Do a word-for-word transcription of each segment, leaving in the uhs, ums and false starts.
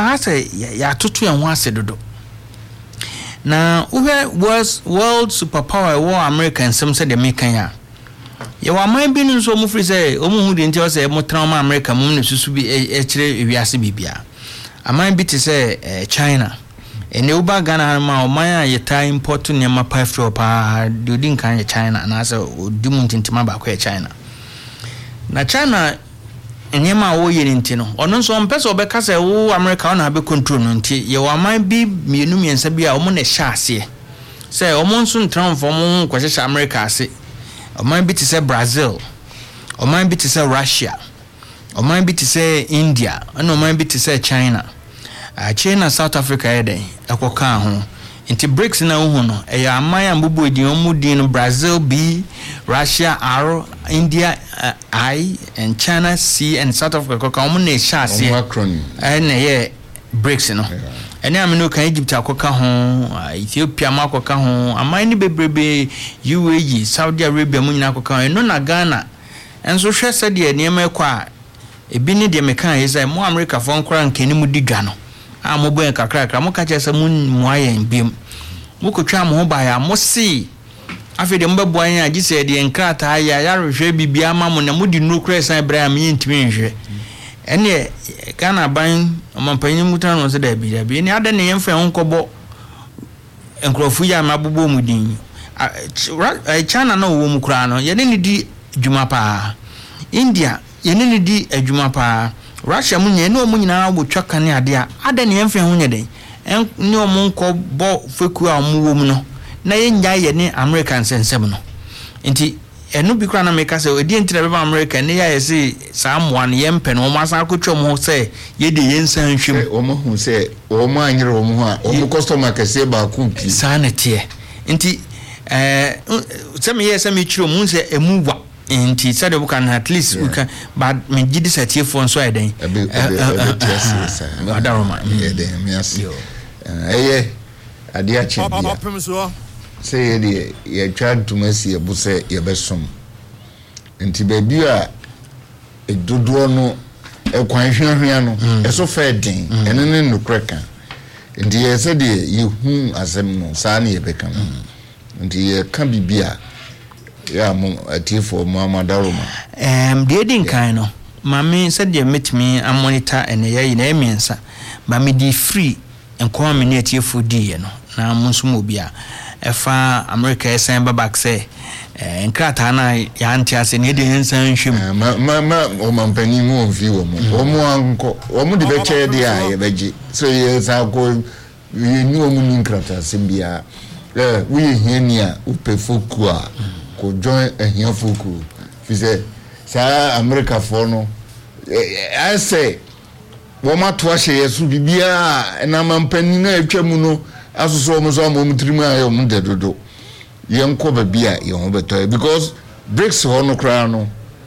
I say ya tutu ya wase dodo. Na uwe was world superpower war America and some said the American ya. Ya wa man bi nso mu free say omu hu de nti o say mo trauma America mu ne susu bi e kire wiase bibia. Aman bi te say China. Ene uba Ghana ma o man ayeta import ne ma pipe pa de odin kan ya China na say odimu ntintima ba kwa China. Na China enyema wo ye nti no ono nso mpese obeka se wo America ona be control no nti ye wa man bi mienu miensa bi a omo na hya ase se omo nso ntranfo mo kwahye America ase oman bi te se Brazil oman bi te se Russia oman bi te se India ana oman bi te se China a China South Africa eden ekoka ho nti BRICS na hu no e ya aman ambubo edin omudin no Brazil B, Russia R, India uh, I, and China C, and South Africa ka omo na hya ase e na ye BRICS no ene amino kan Egypt akoka ho Ethiopia makoka ho aman ni bebrebe U A E Saudi Arabia mu nyina akoka ho no na Ghana enso hwe se de niam ekwa ebi ni de mekan yesa mo America fo nkora nkani mu diga no a mo bo kakra kakra mo ka chese mu mu ayen biem mo kotwa mo ho ba ya mo si afi de mbe bo ayen agi se de nkrata ya ya rehwe bibia ma mo na mo di nukre san Ibrahim yin ntimi nhwe ene Ghana ban omampanyin mutan no se da bi da bi ni ade ne yemfa nkobo enkrofu ya mabubo mu din China no wo mu kura no ye ne di djuma pa India ye ne di adjuma pa Russia mu nye no mu nyina wo twaka ne ade a ade ne yemfa hu nye den ne omo nkobo feku a mu wo mu no na ye nya ye ne American sensem no nti enu bi kra na meka se odi entire be America ne ya yesi samwa ne yempe no ma san akotwa mo se ye de yensan hwem o mo hu se o mo anyere o mo ha o mo customer kase ba ku pi sanete nti eh se me yesa me chiro mu se emu wa nti said we can at least we can but me gidi satie fo nso eden eh eh adaroma eden me ase eh ade a che bia say ye ye twa ntumasi ebu se ye besom nti baabi a edodo no ekwan hwehwea no eso fa den ene ne nukreka nti ye se de ye hu asem no saa ne ye beka nti ye ka bibia ya mo atifo mo amadaroma em de din kan no mami said ye metimi amonitor ene ye na emiensa ba me di free enko me ne atifo di ye no na mo nso mo bia efa America esen babak say eh nkrata na ya ntiase ne de hensan hwem ma ma ma o mampani mu onfi wo mu o mu anko o mu de be che de a ye beji so ye sa ko ye ni o mu ni nkrata simbia eh we hiani a upe foku a ko join ehia foku fi say sa America for no I say wo ma to ahye yesu bibia na mampani na atwa mu no asuso mo so mo mtrimu ayo mo dedodo yenko ba bia ye ho beto because BRICS ho no kra no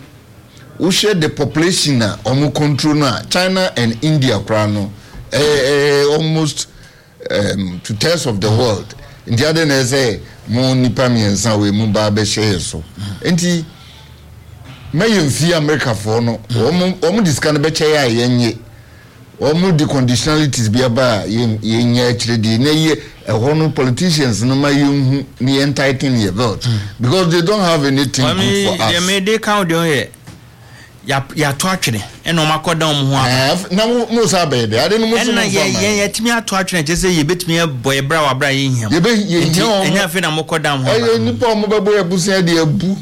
we share the population na omo control na China and India kra no eh, eh almost um two thirds of the world in the other na say mo nipa miensa we mu ba be share so enti mayemfi America for no omo omo discan be che ya yenye omo the conditionalities be aba yenya akiredi na ye ehonu politicians no mayem ni entitled ye vote because they don't have anything I mean, good for us. They made they count on here. Ya ya to atwene eno makoda omo ho aba na mo sa be de ade no mo so na ye ye yetimi ato atwene je se ye betimi boy bra wa bra ye hiam ye be ye hiam enya fe na makoda ho aba nipa omo be boy abusia de abu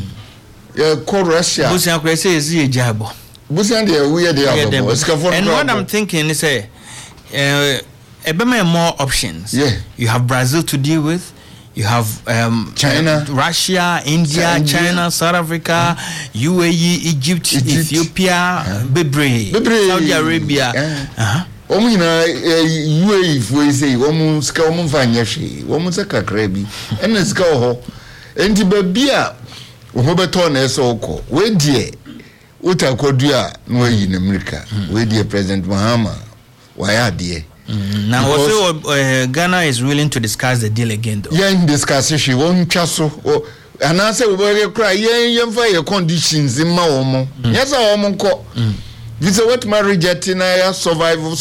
ye ko Russia busia ko se ye ye jabo busia de we ye de abo and what I'm thinking is say uh uh, more options. Yeah. You have Brazil to deal with. You have um, China, uh, Russia, India, China, China, South Africa, mm. U A E, Egypt, Egypt. Ethiopia, uh, Bebre, Saudi Arabia. Uh-huh. Omo na U A E for say omo ska omo fanya hwe omo saka krabi ena ska ho enti ba bia omo beto na eso okọ we die utakodu a no yi na America we die President Mahama waya die. Mm, now also uh, Ghana is willing to discuss the deal again though. Yeah, discuss she won't chaso and I say we will cry yen yen for your conditions in my omo. Yes, I omo ko. This is what marriage at in survival